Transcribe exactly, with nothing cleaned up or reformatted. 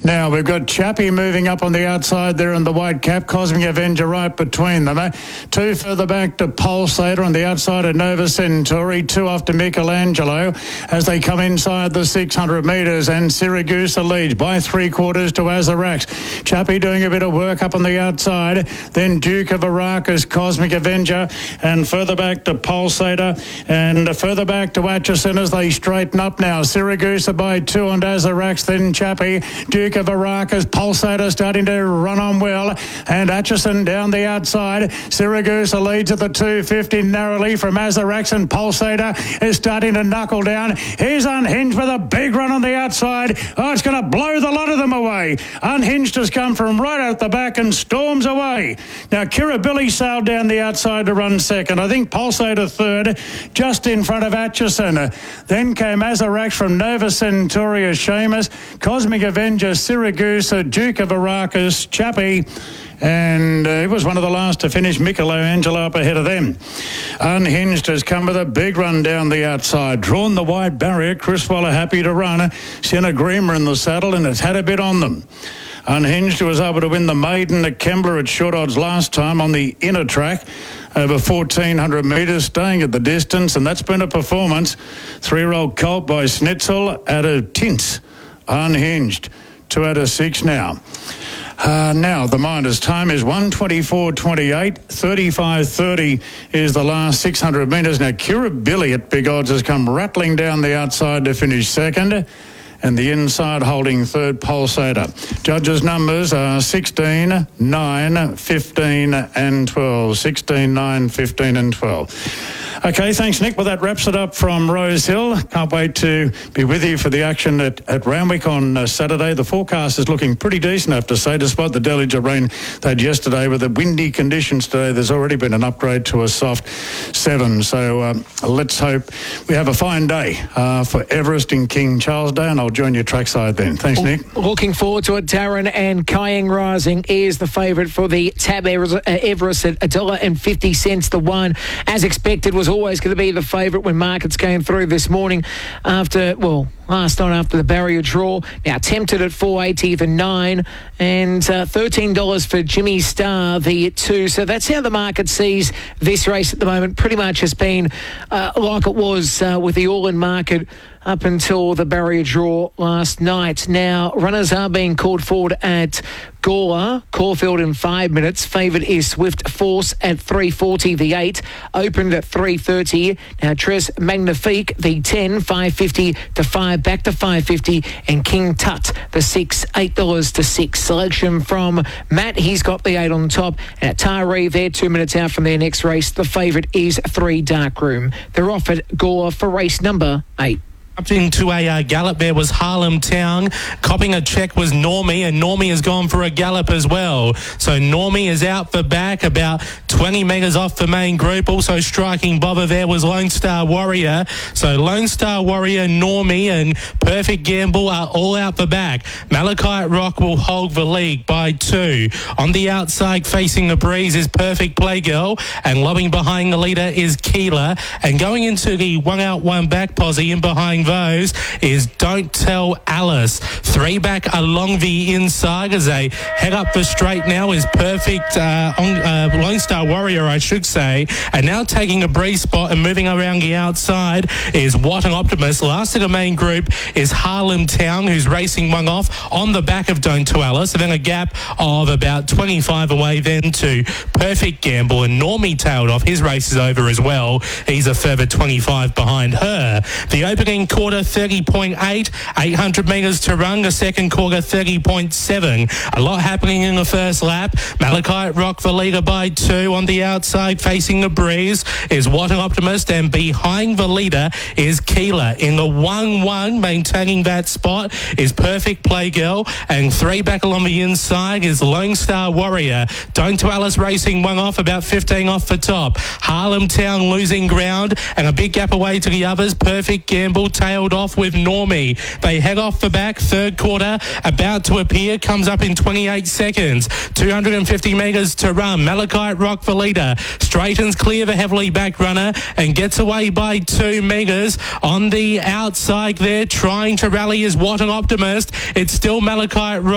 Now, we've got Chappie moving up on the outside there in the white cap. Cosmic Avenger right between them. Eh? Two further back to Pulsator on the outside of Nova Centauri. Two off to Michelangelo as they come inside the six hundred metres. And Siragusa leads by three quarters to Azarax. Chappie doing a bit of work up on the outside. Then Duke of Arrakis, Cosmic Avenger. And further back to Pulsator. And further back to Atchison as they straighten up now. Siragusa by two on Azarax. Then Chappie. Duke of Arrakis, Pulsator starting to run on well, and Atchison down the outside. Siragusa leads at the two fifty narrowly from Azarax, and Pulsator is starting to knuckle down. He's Unhinged with a big run on the outside. Oh, it's going to blow the lot of them away. Unhinged has come from right out the back and storms away. Now, Kirribilli sailed down the outside to run second. I think Pulsator third, just in front of Atchison. Then came Azarax from Nova Centauri, Seamus, Cosmic Avenger, Siragusa, Duke of Arrakis, Chappie, and uh, it was one of the last to finish. Michelangelo up ahead of them. Unhinged has come with a big run down the outside. Drawn the wide barrier. Chris Waller happy to run. Senna Greener in the saddle, and it's had a bit on them. Unhinged was able to win the maiden at Kembla at short odds last time on the inner track. Over fourteen hundred metres, staying at the distance, and that's been a performance. Three-year-old colt by Schnitzel at a Tints. Unhinged. Two out of six now. Uh, now, the Minders' time is one twenty-four twenty-eight. thirty-five thirty is the last six hundred metres. Now, Kirribilli at big odds has come rattling down the outside to finish second. And the inside holding third, Pulsator. Judges' numbers are sixteen, nine, fifteen and twelve. sixteen, nine, fifteen and twelve. Okay, thanks, Nick. Well, that wraps it up from Rose Hill. Can't wait to be with you for the action at, at Randwick on uh, Saturday. The forecast is looking pretty decent, I have to say, despite the deluge of rain they had yesterday. With the windy conditions today, there's already been an upgrade to a soft seven. So um, let's hope we have a fine day uh, for Everest in King Charles Day, and I'll join you trackside then. Thanks, Nick. Looking forward to it, Darren. And Kyang Rising is the favourite for the Tab Everest, uh, Everest at one dollar fifty the one. As expected, was always going to be the favourite when markets came through this morning after, well, last night after the barrier draw. Now tempted at four eighty the nine, and uh, thirteen dollars for Jimmy Star the two. So that's how the market sees this race at the moment. Pretty much has been uh, like it was uh, with the all-in market up until the barrier draw last night. Now, runners are being called forward at Gawler, Caulfield in five minutes. Favoured is Swift Force at three forty the eight. Opened at three thirty. Now, Tres Magnifique the ten, five fifty to five, back to five fifty. And King Tut the six, eight dollars to six. Selection from Matt. He's got the eight on top. And at Taree, they're two minutes out from their next race. The favourite is three Darkroom. They're off at Gawler for race number eight. Up into a uh, gallop there was Harlem Town. Copping a check was Normie, and Normie has gone for a gallop as well. So Normie is out for back, about twenty metres off the main group. Also striking bobber there was Lone Star Warrior. So Lone Star Warrior, Normie and Perfect Gamble are all out for back. Malachite Rock will hold the lead by two. On the outside facing the breeze is Perfect Playgirl, and lobbing behind the leader is Keeler. And going into the one out one back posse in behind those is Don't Tell Alice. Three back along the inside as they head up the straight now is Perfect uh, on, uh, Lone Star Warrior, I should say. And now taking a breeze spot and moving around the outside is What an Optimist. Last of the main group is Harlem Town, who's racing one off on the back of Don't Tell Alice. And then a gap of about twenty-five away then to Perfect Gamble. And Normie tailed off. His race is over as well. He's a further twenty-five behind her. The opening quarter thirty point eight, eight hundred metres to run. The second quarter thirty point seven. A lot happening in the first lap. Malachite Rock the leader by two. On the outside facing the breeze is What an Optimist, and behind the leader is Keeler. In the one one maintaining that spot is Perfect Playgirl, and three back along the inside is Lone Star Warrior. Don't Tell Alice racing one off, about fifteen off the top. Harlem Town losing ground, and a big gap away to the others. Perfect Gamble tailed off with Normie. They head off the back. Third quarter about to appear, comes up in twenty-eight seconds. two hundred fifty metres to run. Malachite Rock the leader straightens clear the heavily back runner and gets away by two metres. On the outside there, trying to rally is What an Optimist. It's still Malachite Rock.